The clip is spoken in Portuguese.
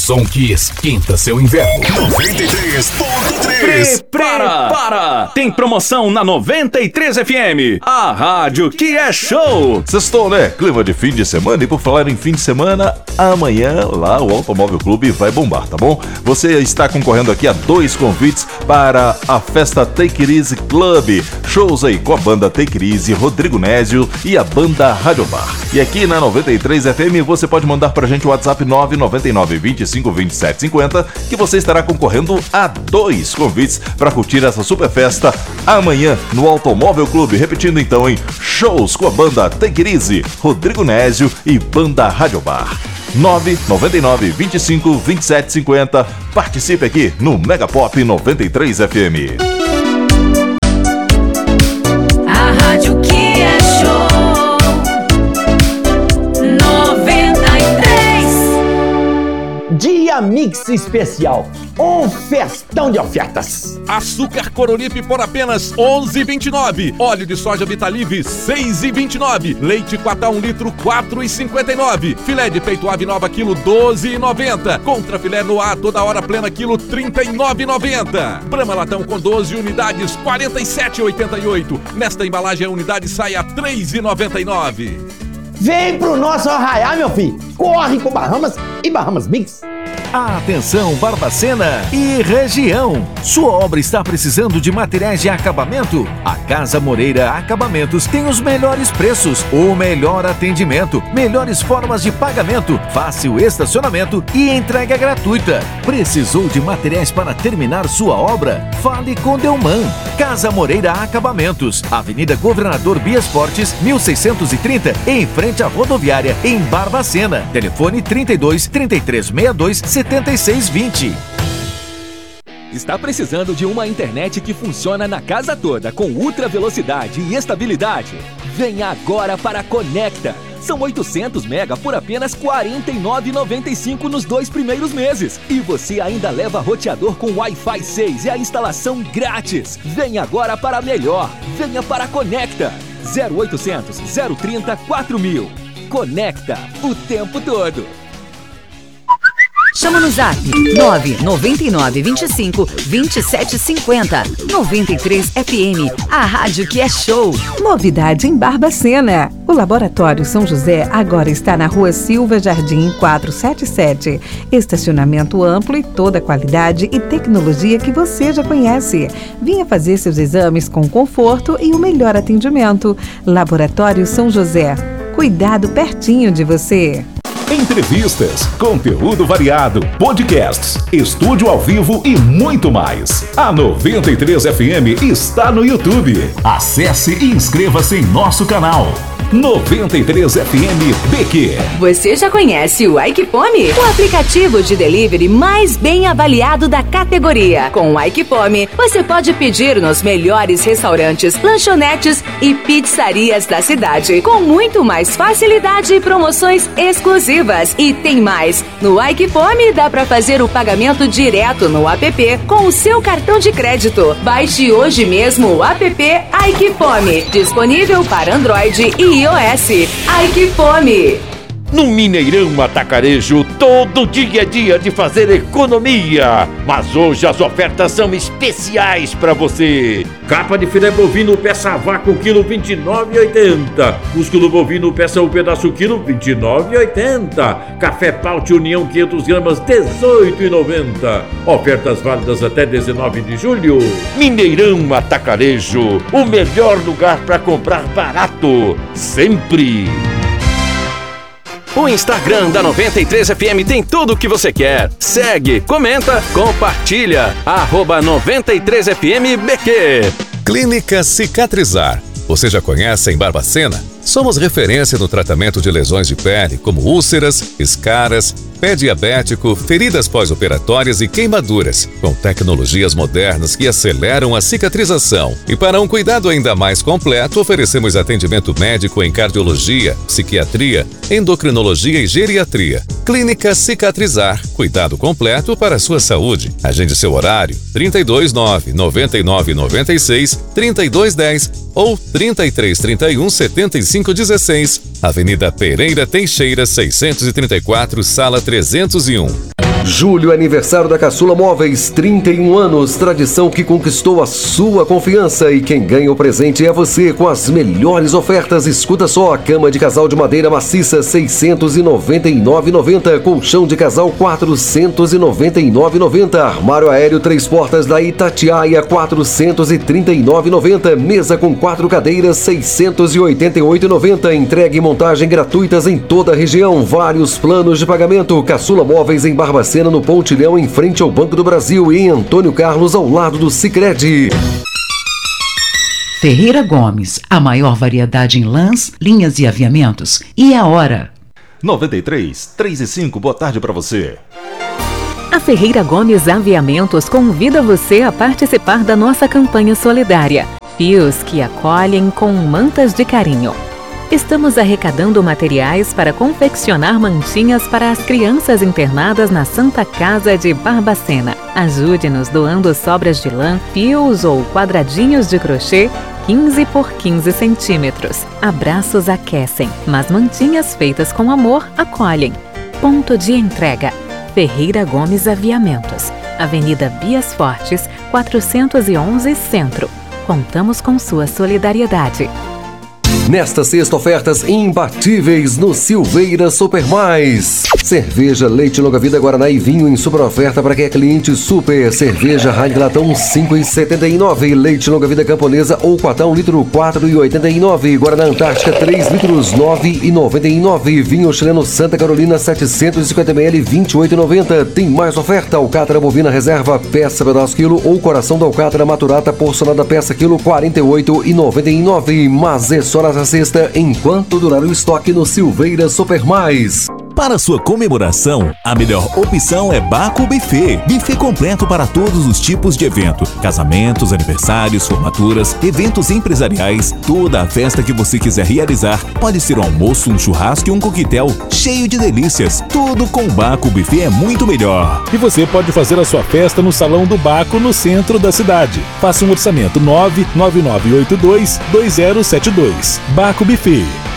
som que esquenta seu inverno. 93.3. Prepara! Tem promoção na 93 FM, a rádio que é show. Sextou, né? Clima de fim de semana. E por falar em fim de semana, amanhã lá o Automóvel Clube vai bombar, tá bom? Você está concorrendo aqui a 2 convites para a festa Take It Easy Club. Shows aí com a banda Take It Easy, Rodrigo Nésio e a banda Rádio Bar. E aqui na 93 FM você pode mandar pra gente o WhatsApp 999 25 27 50 que você estará concorrendo a 2 convites para curtir essa super festa amanhã no Automóvel Clube. Repetindo então, hein? Shows com a banda Take It Easy, Rodrigo Nésio e banda Rádio Bar. 999 25 27 50. Participe aqui no Mega Pop 93 FM. A rádio que é show 93. Dia Mix Especial, um festão de ofertas. Açúcar Corolipe por apenas 11,29. Óleo de soja Vitalive 6,29. Leite Quatá 1 litro 4,59. Filé de peito ave nova quilo 12,90. Contra filé no ar toda hora plena quilo 39,90. Brahma latão com 12 unidades 47,88. Nesta embalagem a unidade sai a 3,99. Vem pro nosso arraiá, meu filho. Corre com Bahamas e Bahamas Mix. Atenção, Barbacena e região. Sua obra está precisando de materiais de acabamento? A Casa Moreira Acabamentos tem os melhores preços, o melhor atendimento, melhores formas de pagamento, fácil estacionamento e entrega gratuita. Precisou de materiais para terminar sua obra? Fale com Delman. Casa Moreira Acabamentos, Avenida Governador Bias Fortes, 1630, em frente à rodoviária, em Barbacena. Telefone 32 33 62 76 20. Está precisando de uma internet que funciona na casa toda com ultra velocidade e estabilidade? Venha agora para a Conecta. São 800 mega por apenas R$ 49,95 nos 2 primeiros meses. E você ainda leva roteador com Wi-Fi 6 e a instalação grátis. Venha agora para a melhor. Venha para a Conecta. 0800 030 4000. Conecta o tempo todo. Chama no zap 999 25 27 50. 93 FM, a rádio que é show. Novidade em Barbacena. O Laboratório São José agora está na Rua Silva Jardim 477. Estacionamento amplo e toda a qualidade e tecnologia que você já conhece. Venha fazer seus exames com conforto e o melhor atendimento. Laboratório São José. Cuidado pertinho de você. Entrevistas, conteúdo variado, podcasts, estúdio ao vivo e muito mais. A 93 FM está no YouTube. Acesse e inscreva-se em nosso canal. 93 FM BQ. Você já conhece o Aikipome? O aplicativo de delivery mais bem avaliado da categoria. Com o Aikipome, você pode pedir nos melhores restaurantes, lanchonetes e pizzarias da cidade, com muito mais facilidade e promoções exclusivas. E tem mais! No Aikipome dá para fazer o pagamento direto no app com o seu cartão de crédito. Baixe hoje mesmo o app Aikipome, disponível para Android e iOS. Aikipome. No Mineirão Atacarejo, todo dia é dia de fazer economia. Mas hoje as ofertas são especiais para você. Capa de filé bovino peça vácuo quilo 29,80. Músculo bovino peça um pedaço quilo 29,80. Café Paute União 500 gramas 18,90. Ofertas válidas até 19 de julho. Mineirão Atacarejo, o melhor lugar para comprar barato, sempre. O Instagram da 93 FM tem tudo o que você quer. Segue, comenta, compartilha. @93FM BQ. Clínica Cicatrizar. Você já conhece em Barbacena? Somos referência no tratamento de lesões de pele, como úlceras, escaras, pé diabético, feridas pós-operatórias e queimaduras, com tecnologias modernas que aceleram a cicatrização. E para um cuidado ainda mais completo, oferecemos atendimento médico em cardiologia, psiquiatria, endocrinologia e geriatria. Clínica Cicatrizar. Cuidado completo para a sua saúde. Agende seu horário 329 99 96 3210 ou 3331 7516. Avenida Pereira Teixeira 634, sala 301. Julho, aniversário da Caçula Móveis, 31 anos, tradição que conquistou a sua confiança, e quem ganha o presente é você, com as melhores ofertas. Escuta só: cama de casal de madeira maciça R$ 699,90, colchão de casal R$ 499,90, armário aéreo 3 portas da Itatiaia R$ 439,90, mesa com 4 cadeiras R$ 688,90, entrega e montagem gratuitas em toda a região, vários planos de pagamento. Caçula Móveis em Barbacena, no Pontilhão, em frente ao Banco do Brasil, e em Antônio Carlos, ao lado do Sicredi. Ferreira Gomes, a maior variedade em lãs, linhas e aviamentos. E a hora? 93, 3 e 5, boa tarde para você. A Ferreira Gomes Aviamentos convida você a participar da nossa campanha solidária. Fios que acolhem com mantas de carinho. Estamos arrecadando materiais para confeccionar mantinhas para as crianças internadas na Santa Casa de Barbacena. Ajude-nos doando sobras de lã, fios ou quadradinhos de crochê 15 por 15 centímetros. Abraços aquecem, mas mantinhas feitas com amor acolhem. Ponto de entrega: Ferreira Gomes Aviamentos, Avenida Bias Fortes, 411 Centro. Contamos com sua solidariedade. Nesta sexta, ofertas imbatíveis no Silveira Super Mais. Cerveja, leite longa vida, Guaraná e vinho em super oferta para quem é cliente super. Cerveja Heineken latão R$ 5,79. Leite longa vida camponesa ou quatão litro R$ 4,89. Guaraná Antártica 3 litros R$ 9,99. Vinho chileno Santa Carolina 750 ml R$ 28,90. Tem mais oferta: alcatra bovina reserva peça pedaço quilo ou coração da alcatra maturata porcionada peça quilo R$ 48,99. Mas é só na sexta, enquanto durar o estoque no Silveira Super Mais. Para sua comemoração, a melhor opção é Baco Buffet. Buffet completo para todos os tipos de evento: casamentos, aniversários, formaturas, eventos empresariais, toda a festa que você quiser realizar. Pode ser um almoço, um churrasco e um coquetel cheio de delícias. Tudo com Baco Buffet é muito melhor. E você pode fazer a sua festa no Salão do Baco, no centro da cidade. Faça um orçamento 99982-2072. Baco Buffet.